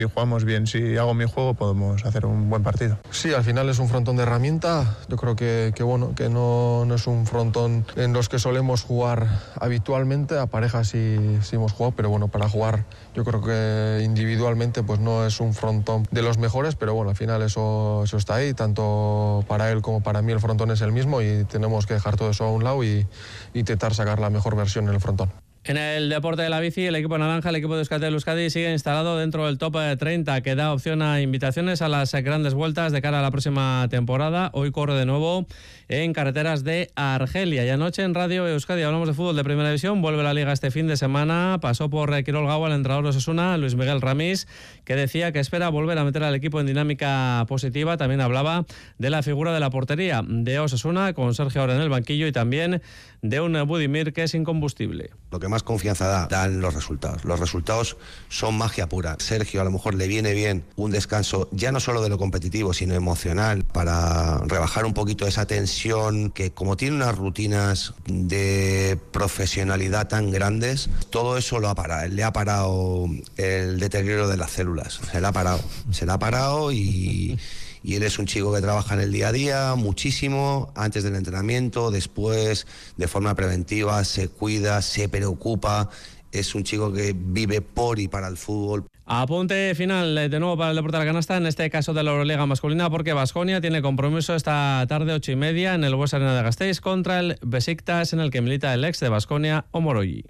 Si jugamos bien, si hago mi juego, podemos hacer un buen partido. Sí, al final es un frontón de herramienta. Yo creo que no es un frontón en los que solemos jugar habitualmente. A parejas sí hemos jugado, pero bueno, para jugar yo creo que individualmente pues no es un frontón de los mejores, pero bueno, al final eso está ahí. Tanto para él como para mí el frontón es el mismo y tenemos que dejar todo eso a un lado y intentar sacar la mejor versión en el frontón. En el deporte de la bici, el equipo naranja, el equipo de Euskaltel Euskadi, sigue instalado dentro del top 30, que da opción a invitaciones a las grandes vueltas de cara a la próxima temporada. Hoy corre de nuevo en carreteras de Argelia. Y anoche en Radio Euskadi hablamos de fútbol de Primera División. Vuelve la Liga este fin de semana. Pasó por Quirol Gaua el entrenador de Osasuna, Luis Miguel Ramis, que decía que espera volver a meter al equipo en dinámica positiva. También hablaba de la figura de la portería de Osasuna, con Sergio ahora en el banquillo, y también de un Budimir que es incombustible. Lo que más confianza dan los resultados. Los resultados son magia pura. Sergio a lo mejor le viene bien un descanso, ya no solo de lo competitivo, sino emocional, para rebajar un poquito esa tensión, que como tiene unas rutinas de profesionalidad tan grandes, todo eso le ha parado el deterioro de las células. Se le ha parado y él es un chico que trabaja en el día a día muchísimo, antes del entrenamiento, después, de forma preventiva, se cuida, se preocupa. Es un chico que vive por y para el fútbol. Apunte final de nuevo para el deporte de la canasta, en este caso de la Euroliga masculina, porque Baskonia tiene compromiso esta tarde 8:30 en el Buesa Arena de Gasteiz contra el Besiktas, en el que milita el ex de Baskonia, Omoroyi.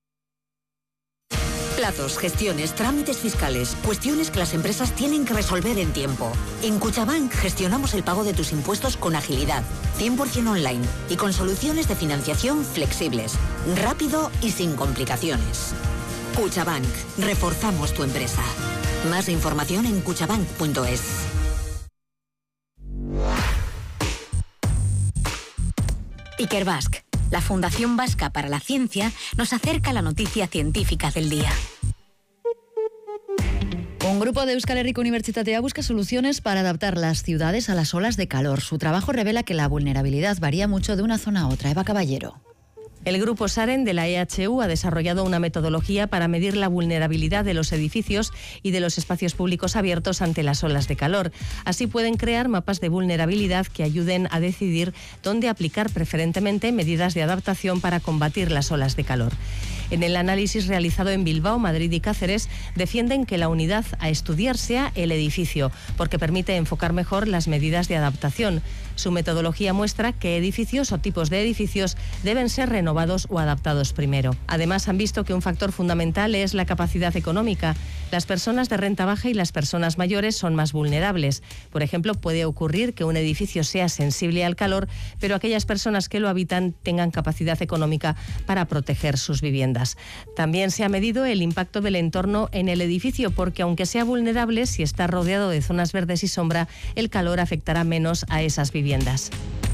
Plazos, gestiones, trámites fiscales, cuestiones que las empresas tienen que resolver en tiempo. En Cuchabank gestionamos el pago de tus impuestos con agilidad, 100% online y con soluciones de financiación flexibles, rápido y sin complicaciones. Cuchabank, reforzamos tu empresa. Más información en cuchabank.es. Ikerbasque, la Fundación Vasca para la Ciencia, nos acerca a la noticia científica del día. Un grupo de Euskal Herriko Unibertsitatea busca soluciones para adaptar las ciudades a las olas de calor. Su trabajo revela que la vulnerabilidad varía mucho de una zona a otra. Eva Caballero. El grupo SAREN de la EHU ha desarrollado una metodología para medir la vulnerabilidad de los edificios y de los espacios públicos abiertos ante las olas de calor. Así pueden crear mapas de vulnerabilidad que ayuden a decidir dónde aplicar preferentemente medidas de adaptación para combatir las olas de calor. En el análisis realizado en Bilbao, Madrid y Cáceres, defienden que la unidad a estudiar sea el edificio, porque permite enfocar mejor las medidas de adaptación. Su metodología muestra qué edificios o tipos de edificios deben ser renovados o adaptados primero. Además, han visto que un factor fundamental es la capacidad económica. Las personas de renta baja y las personas mayores son más vulnerables. Por ejemplo, puede ocurrir que un edificio sea sensible al calor, pero aquellas personas que lo habitan tengan capacidad económica para proteger sus viviendas. También se ha medido el impacto del entorno en el edificio, porque aunque sea vulnerable, si está rodeado de zonas verdes y sombra, el calor afectará menos a esas viviendas.